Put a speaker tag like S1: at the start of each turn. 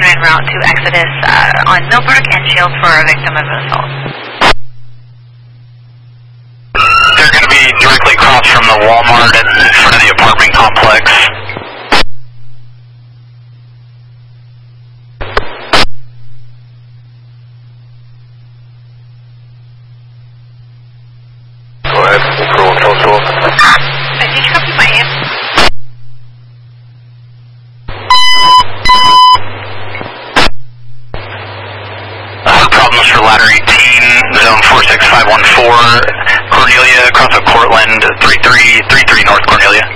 S1: en route to Exodus on Millbrook and Shields for a victim of assault.
S2: They're going to be directly across from the Walmart in front of the apartment complex.
S3: Go ahead, control, total.
S1: I think copy my aim.
S2: Problems for ladder 18, zone 46514, Cornelia, across of Cortland, 3333 North Cornelia.